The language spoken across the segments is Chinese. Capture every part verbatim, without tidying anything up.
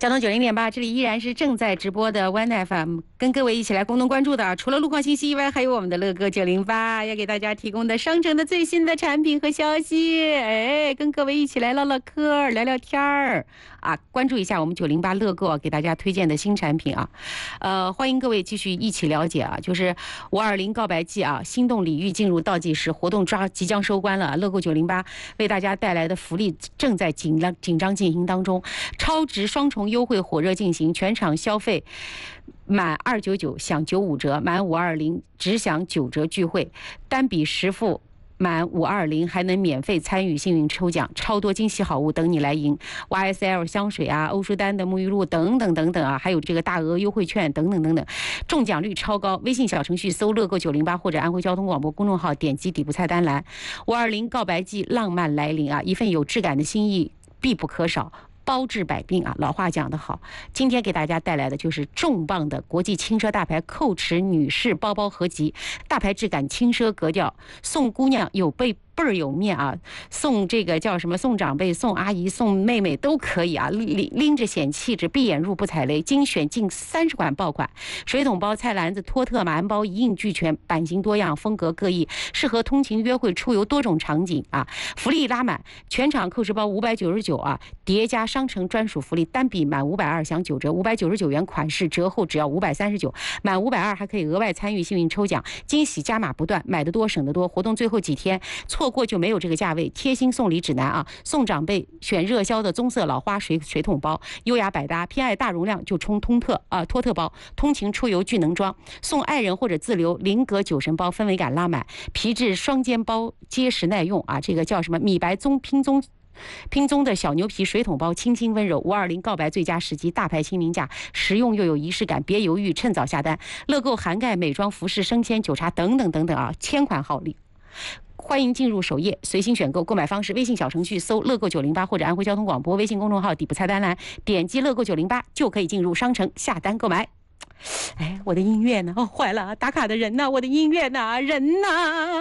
交通九零点八，这里依然是正在直播的 One F M， 跟各位一起来共同关注的，除了路况信息以外，还有我们的乐哥九零八要给大家提供的商城的最新的产品和消息。哎，跟各位一起来唠唠嗑，聊聊天儿啊！关注一下我们九零八乐购给大家推荐的新产品啊。呃，欢迎各位继续一起了解啊，就是五二零告白季啊，心动礼遇进入倒计时，活动抓即将收官了。乐购九零八为大家带来的福利正在紧张紧张进行当中。超值双重优惠火热进行，全场消费满二九九享九五折，满五二零只享九折钜惠，单笔实付满五二零还能免费参与幸运抽奖，超多惊喜好物等你来赢 ！Y S L 香水啊，欧舒丹的沐浴露等等等等啊，还有这个大额优惠券等等等等，中奖率超高。微信小程序搜乐购九零八或者安徽交通广播公众号，点击底部菜单栏。五二零告白季浪漫来临啊，一份有质感的心意必不可少。包治百病啊，老话讲得好。今天给大家带来的就是重磅的国际轻奢大牌蔻驰女士包包合集，大牌质感，轻奢格调，送姑娘有备倍儿有面啊！送这个叫什么？送长辈、送阿姨、送妹妹都可以啊！拎拎着显气质，闭眼入不踩雷。精选近三十款爆款，水桶包、菜篮子、托特马鞍包一应俱全，版型多样，风格各异，适合通勤、约会、出游多种场景啊！福利拉满，全场蔻驰包五百九十九啊，叠加商城专属福利，单笔满五百二享九折，五百九十九元款式折后只要五百三十九，满五百二还可以额外参与幸运抽奖，惊喜加码不断，买得多省得多。活动最后几天错。错过就没有这个价位，贴心送礼指南啊！送长辈选热销的棕色老花水水桶包，优雅百搭；偏爱大容量就冲通特啊、呃、托特包，通勤出游巨能装。送爱人或者自留菱格酒神包，氛围感拉满；皮质双肩包，结实耐用啊！这个叫什么米白棕拼棕。拼棕的小牛皮水桶包，轻轻温柔。五二零告白最佳时机，大牌亲民价，实用又有仪式感，别犹豫，趁早下单。乐购涵盖美妆、服饰、生鲜、酒茶等等等等啊，千款好礼。欢迎进入首页，随心选购。购买方式：微信小程序搜乐购九零八或者安徽交通广播微信公众号底部菜单栏，点击乐购九零八就可以进入商城下单购买。哎，我的音乐呢？哦，坏了！打卡的人呢？我的音乐呢？人呢？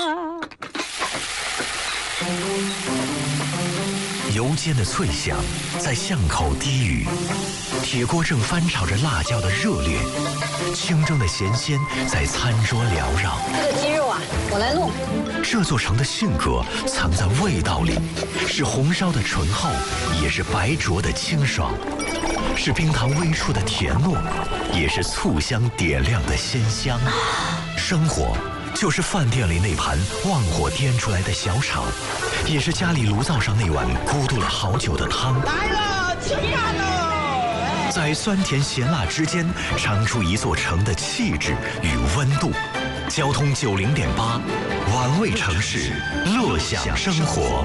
油煎的脆响在巷口低语，铁锅正翻炒着辣椒的热烈，清蒸的咸鲜在餐桌缭绕。 这个鸡肉啊，我来弄。 这座城的性格藏在味道里，是红烧的醇厚，也是白灼的清爽，是冰糖微出的甜糯，也是醋香点亮的鲜香。生活就是饭店里那盘旺火颠出来的小炒，也是家里炉灶上那碗咕嘟了好久的汤。 来了，吃饭了！ 在酸甜咸辣之间，尝出一座城的气质与温度。交通九零点八，玩味城市，乐享生活。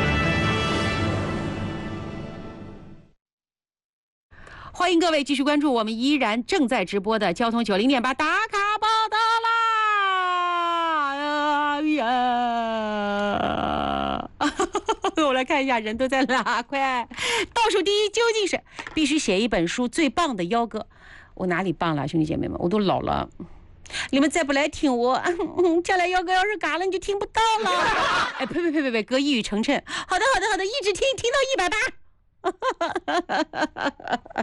欢迎各位继续关注我们依然正在直播的交通九零点八打卡报道啦！哎呀，我来看一下，人都在哪？快，倒数第一究竟是必须写一本书最棒的幺哥。我哪里棒了，兄弟姐妹们，我都老了。你们再不来听我，将来幺哥要是嘎了，你就听不到了。哎，呸呸呸呸呸，哥一语成谶。好的好的好的，一直听听到一百八。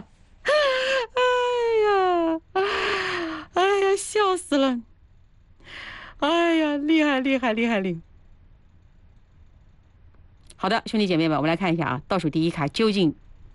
哎呀，哎呀，笑死了！哎呀，厉害厉害厉害厉害！好的，兄弟姐妹们，我们来看一下啊，倒数第一卡究竟。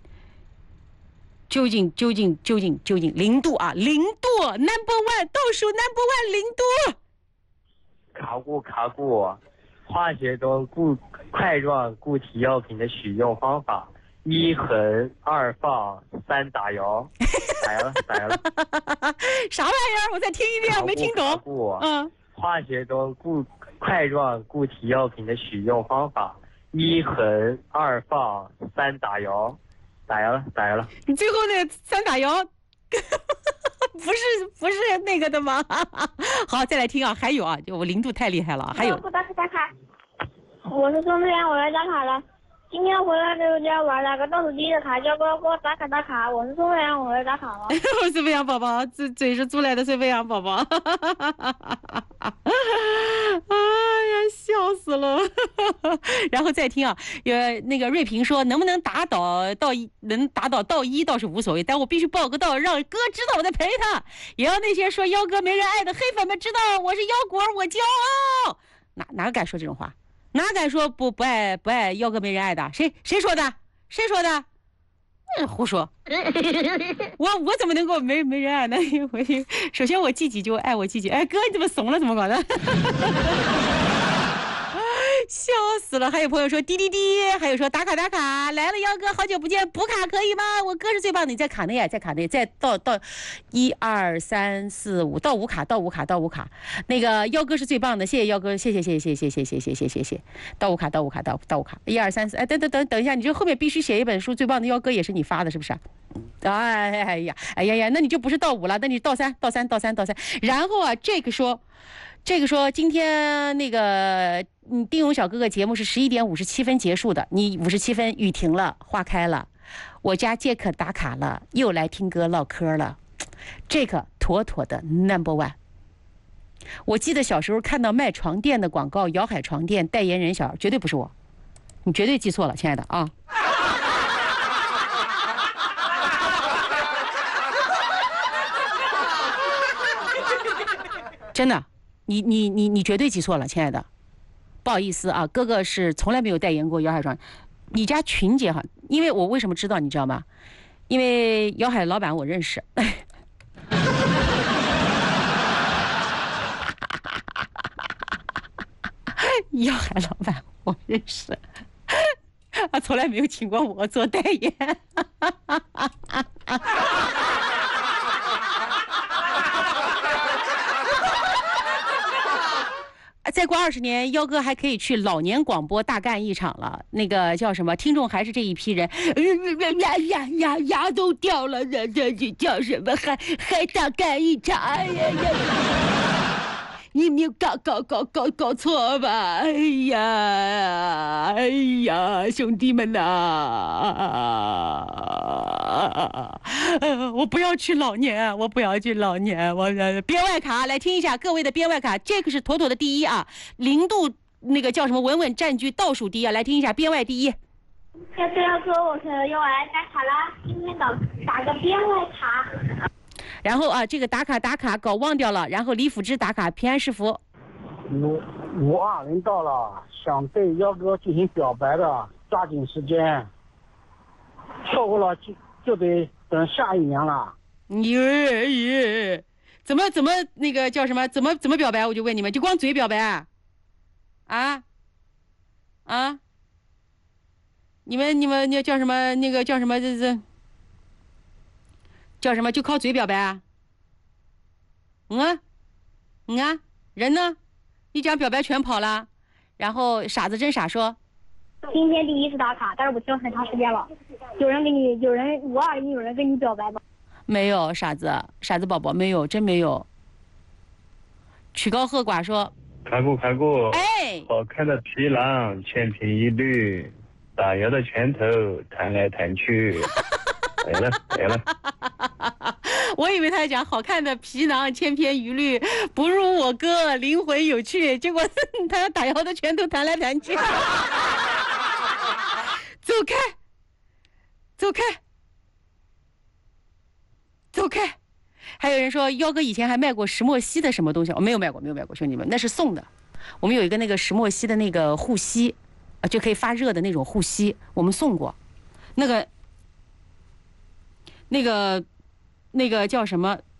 究竟究竟究竟究竟零度啊，零度 number one 倒数 number one 零度。 考古考古，化学中固块状固体药品的使用方法：一横，二放，三打油。打油了，打油了。 啥玩意儿？我再听一遍，我没听懂。 考古，嗯，化学中固块状固体药品的使用方法：一横，二放，三打油。打油了，打油了。 你最后那三打油，不是不是那个的吗？好，再来听啊，还有啊，就我零度太厉害了，还有。 不打卡打卡，我是宋志远，我来打卡了。 今天回来的时候家玩了个倒数第一的卡，叫哥给我打卡打卡，我是孙飞扬，我来打卡了。 我是飞扬宝宝，嘴嘴是租来的，是飞扬宝宝。哎呀，笑死了！然后再听啊，有那个瑞平说，能不能打倒到一，能打倒到一倒是无所谓，但我必须报个到，让哥知道我在陪他，也要那些说妖哥没人爱的黑粉们知道我是妖果，我骄傲。哪哪敢说这种话？哪敢说不不爱不爱妖哥没人爱的？谁谁说的？谁说的？嗯，胡说！我我怎么能够没没人爱呢？我首先我自己就爱我自己。哎，哥你怎么怂了？怎么搞的？笑死了！还有朋友说滴滴滴，还有说打卡打卡来了，妖哥好久不见，补卡可以吗？我哥是最棒的，你在卡内啊，在卡内，再到到一二三四五到五卡到五卡到五卡，那个妖哥是最棒的，谢谢妖哥，谢谢谢谢谢谢谢谢谢谢谢谢，到五卡到五卡到到五卡，一二三四，哎等等等等一下，你这后面必须写一本书，最棒的妖哥也是你发的，是不是啊？哎呀哎呀呀，那你就不是到五了，那你到三到三到三到三，然后啊，这个说。这个说今天那个嗯，丁勇小哥哥节目是十一点五十七分结束的，你五十七分雨停了，花开了，我家杰克打卡了，又来听歌唠嗑了，这个妥妥的 number one。我记得小时候看到卖床垫的广告，瑶海床垫代言人小，绝对不是我，你绝对记错了，亲爱的啊。真的。你你你你绝对记错了，亲爱的，不好意思啊，哥哥是从来没有代言过瑶海床。你家群姐哈，因为我为什么知道你知道吗？因为瑶海老板我认识。瑶海老板我认识，他从来没有请过我做代言。再过二十年，妖哥还可以去老年广播大干一场了。那个叫什么？听众还是这一批人，牙牙牙牙都掉了，这这这叫什么？还还大干一场？哎呀呀！你没有搞搞搞搞搞错吧？哎呀哎呀，兄弟们呐、啊！我不要去老年，我不要去老年，我编外卡来听一下各位的编外卡，这个是妥妥的第一啊，零度那个叫什么稳稳占据倒数第一啊，来听一下编外第一。 要这样说，我可要来打卡啦，今天打打个编外卡。 然后啊，这个打卡打卡搞忘掉了，然后李辅之打卡平安是福。 五五二零到了，想对妖哥进行表白的，抓紧时间。错过了就就得等下一年了。 耶耶，怎么怎么那个叫什么？怎么怎么表白？我就问你们，就光嘴表白啊？啊啊？你们你们那叫什么？那个叫什么？这这叫什么？就靠嘴表白啊？嗯啊嗯啊，人呢？一讲表白全跑了。然后傻子真傻说。 今天第一次打卡，但是我听了很长时间了。有人给你，有人五二零，有人跟你表白吗？ 没有，傻子，傻子宝宝没有，真没有。曲高和寡说：“ 看过看过， 哎， 好看的皮囊千篇一律，打摇的拳头弹来弹去，没了没了。” 我以为他讲好看的皮囊千篇一律，不如我哥灵魂有趣，结果他要打摇的拳头弹来弹去。走开，走开，走开！还有人说妖哥以前还卖过石墨烯的什么东西，我、哦、没有卖过，没有卖过，兄弟们，那是送的。我们有一个那个石墨烯的那个护膝，啊，就可以发热的那种护膝，我们送过。那个，那个，那个叫什么？